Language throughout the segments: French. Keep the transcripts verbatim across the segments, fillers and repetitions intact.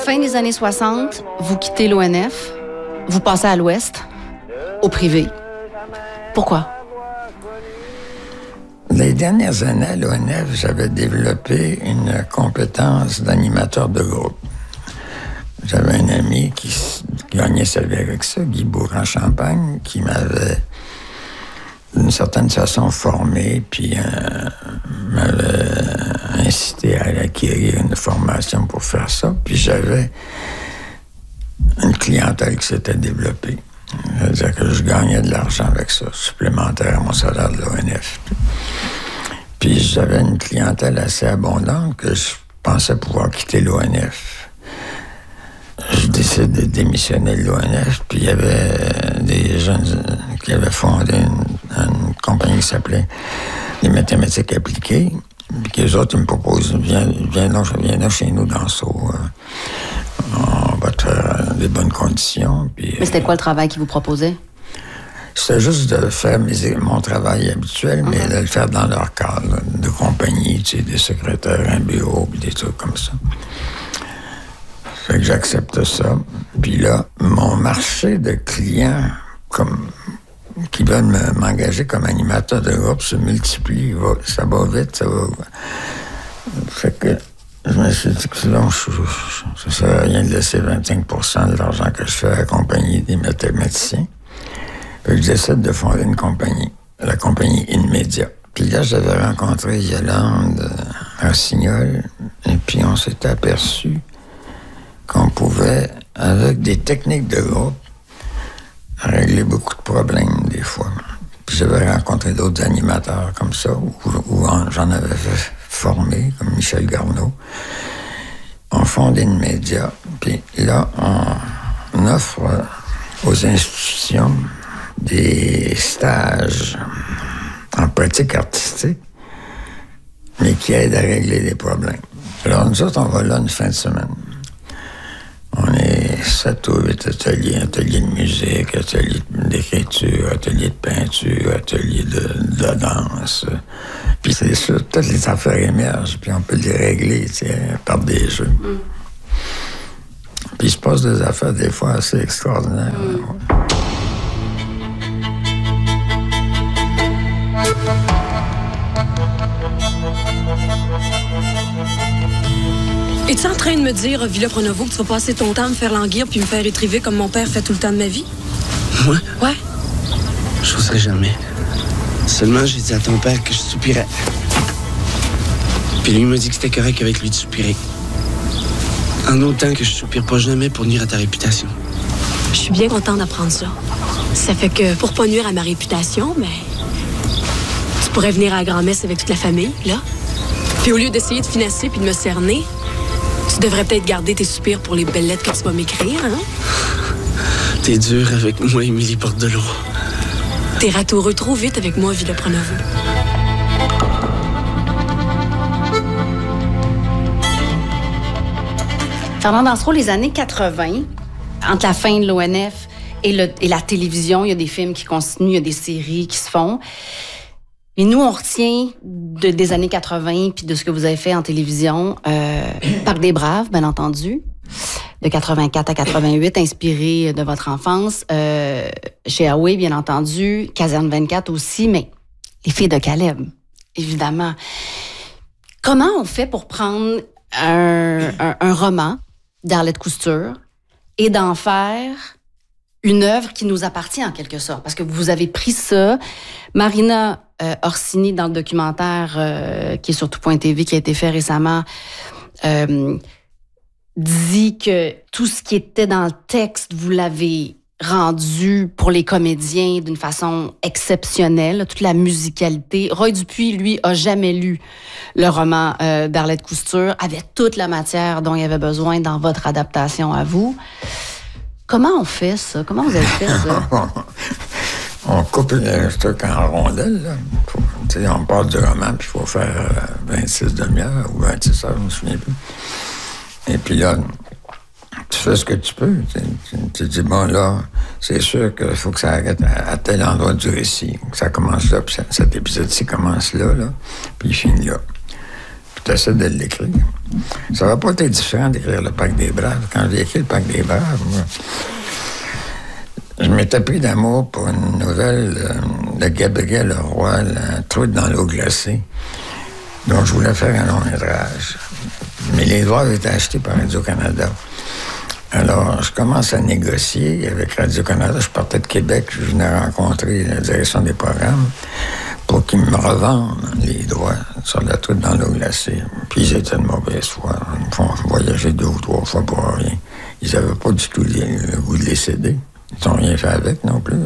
fin des années soixante, vous quittez l'O N F, vous passez à l'Ouest, au privé. Pourquoi? Les dernières années à l'O N F, j'avais développé une compétence d'animateur de groupe. J'avais un ami qui gagnait sa vie avec ça, Guy Bourg-en-Champagne, qui m'avait d'une certaine façon formé, puis euh, m'avait incité à acquérir une formation pour faire ça. Puis j'avais une clientèle qui s'était développée. C'est-à-dire que je gagnais de l'argent avec ça, supplémentaire à mon salaire de l'O N F. Puis j'avais une clientèle assez abondante que je pensais pouvoir quitter l'O N F. Je décide de démissionner de l'O N F, puis il y avait des jeunes qui avaient fondé une, une compagnie qui s'appelait les mathématiques appliquées, puis que les autres, ils me proposent, viens, viens, là, viens là chez nous dans Sceaux. On va te faire des bonnes conditions. Puis, mais c'était quoi le travail qu'ils vous proposaient? C'était juste de faire mes, mon travail habituel, mais mm-hmm. de le faire dans leur cadre, de compagnie, tu sais, des secrétaires, un bureau, puis des trucs comme ça. Fait que j'accepte ça. Puis là, mon marché de clients comme, qui veulent me, m'engager comme animateur de groupe se multiplie. Va, ça va vite, ça va... Fait que je me suis dit que là, je, je, ça sert à rien de laisser vingt-cinq pour cent de l'argent que je fais accompagner des mathématiciens. Fait que je décide de fonder une compagnie, la compagnie InMedia. Puis là, j'avais rencontré Yolande Rossignol, et puis on s'était aperçu qu'on pouvait, avec des techniques de groupe, régler beaucoup de problèmes, des fois. Puis j'avais rencontré d'autres animateurs comme ça, où, où j'en avais fait formé, comme Michel Garneau. On fonde InMedia, puis là, on offre aux institutions des stages en pratique artistique, mais qui aident à régler les problèmes. Alors, nous autres, on va là une fin de semaine. On est sept ou huit ateliers, ateliers de musique, ateliers d'écriture, ateliers de peinture, ateliers de, de danse. Puis c'est sûr, toutes les affaires émergent, puis on peut les régler, tu sais, par des jeux. Mm. Puis il se passe des affaires, des fois, assez extraordinaires. Mm. Es-tu en train de me dire, Villa Pronovo, que tu vas passer ton temps à me faire languir puis me faire étriver comme mon père fait tout le temps de ma vie? Moi? Ouais. J'oserais jamais. Seulement, j'ai dit à ton père que je soupirais. Puis lui m'a dit que c'était correct avec lui de soupirer. En autant que je soupire pas jamais pour nuire à ta réputation. Je suis bien contente d'apprendre ça. Ça fait que, pour pas nuire à ma réputation, mais... tu pourrais venir à la grand-messe avec toute la famille, là. Puis au lieu d'essayer de financer puis de me cerner, tu devrais peut-être garder tes soupirs pour les belles lettres que tu vas m'écrire, hein? T'es dur avec moi, Émilie Porte-de-l'eau. T'es ratoureux trop vite avec moi, Villa Pronovo. Fernand Dansereau, les années quatre-vingt, entre la fin de l'O N F et, le, et la télévision, il y a des films qui continuent, il y a des séries qui se font. Et nous, on retient de, des années quatre-vingt puis de ce que vous avez fait en télévision, euh, Parc des Braves, bien entendu, de quatre-vingt-quatre à quatre-vingt-huit, inspiré de votre enfance, euh, chez Huawei, bien entendu, Caserne vingt-quatre aussi, mais Les Filles de Caleb, évidemment. Comment on fait pour prendre un, un, un roman d'Arlette Couture et d'en faire une œuvre qui nous appartient en quelque sorte? Parce que vous avez pris ça. Marina euh, Orsini, dans le documentaire euh, qui est sur tout point T V, qui a été fait récemment, euh, dit que tout ce qui était dans le texte, vous l'avez rendu pour les comédiens d'une façon exceptionnelle, toute la musicalité. Roy Dupuis, lui, a jamais lu le roman euh, d'Arlette Couture, avait toute la matière dont il avait besoin dans votre adaptation à vous. Comment on fait ça? Comment vous avez fait ça? On coupe le truc en rondelles, là. Faut, on part du roman, puis il faut faire vingt-six demi-heures ou vingt-six heures, je me souviens plus. Et puis là, tu fais ce que tu peux. Tu, tu, tu dis, bon, là, c'est sûr qu'il faut que ça arrête à, à tel endroit du récit. Que ça commence là, puis cet épisode-ci commence là, là, puis il finit là. Puis tu essaies de l'écrire. Ça va pas être différent d'écrire Le Parc des Braves. Quand j'ai écrit Le Parc des Braves, moi, je m'étais pris d'amour pour une nouvelle euh, de Gabriel Leroy, Un trou dans l'eau glacée, dont je voulais faire un long métrage. Mais les droits avaient été achetés par Radio-Canada. Alors, je commence à négocier avec Radio-Canada. Je partais de Québec, je venais rencontrer la direction des programmes pour qu'ils me revendent les droits sur La truite dans l'eau glacée. Puis ils étaient de mauvaise foi. Ils me font voyager deux ou trois fois pour rien. Ils n'avaient pas du tout le goût de les céder. Ils n'ont rien fait avec non plus.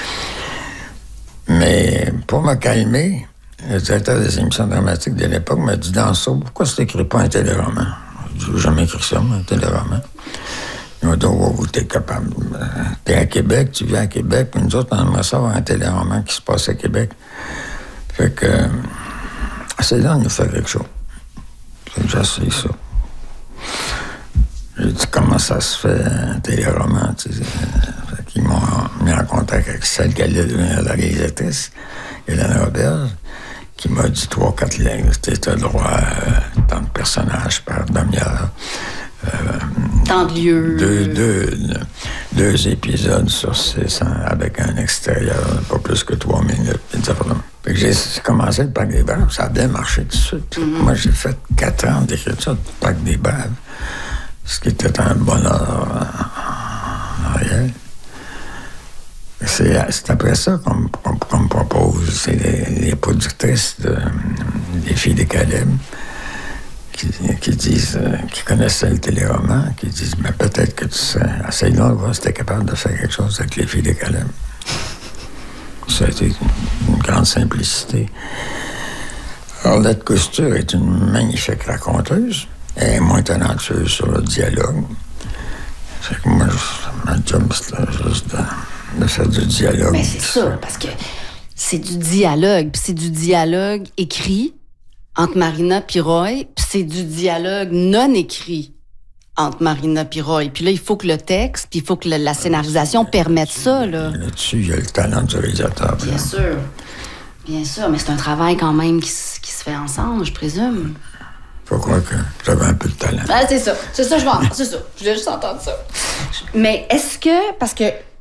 Mais pour me calmer, le directeur des émissions dramatiques de l'époque m'a dit, Danseau, pourquoi tu n'écris pas un téléroman? Je n'ai jamais écrit ça, moi, un téléroman. Il m'a dit, oh, oh, t'es capable. T'es à Québec, tu viens à Québec, puis nous autres, on aimerait savoir un téléroman qui se passe à Québec. Fait que, euh, c'est là de nous faire quelque chose. Fait que j'essaie ça. J'ai dit, comment ça se fait, un téléroman, tu sais. Fait qu'ils m'ont mis en contact avec celle qui allait devenir la réalisatrice, Hélène Roberge, qui m'a dit trois, quatre lignes. C'était le droit à tant de personnages par demi-heure. Euh, Tant de lieux. Deux, deux, deux épisodes sur six, hein, avec un extérieur, pas plus que trois minutes. Fait que j'ai commencé le Parc des Braves, ça a bien marché tout de suite. Mm-hmm. Moi, j'ai fait quatre ans d'écriture du Parc des Braves, ce qui était un bonheur en réel. C'est, c'est après ça qu'on, qu'on, qu'on me propose, c'est les, les productrices de, des Filles des Caleb qui, qui disent, euh, qui connaissaient le téléroman, qui disent, mais peut-être que tu sais, essaye donc de voir si t'es capable de faire quelque chose avec les Filles des Caleb. Ça a été une, une grande simplicité. Arlette Couture est une magnifique raconteuse. Elle est moins talentueuse sur le dialogue. C'est que moi, ma job, c'était juste de, de faire du dialogue. Mais c'est ça, parce que c'est du dialogue, puis c'est du dialogue écrit entre Marina et Roy, puis c'est du dialogue non écrit entre Marina et Roy. Puis là, il faut que le texte, puis il faut que la, la scénarisation ouais, permette ça, là. Là-dessus, il y a le talent du réalisateur. Bien là. sûr. Bien sûr, mais c'est un travail quand même qui, qui se fait ensemble, je présume. Faut croire que j'avais un peu de talent. Ah, c'est ça. C'est ça, je vais entendre. C'est ça. Je voulais juste entendre ça. Mais est-ce que, parce que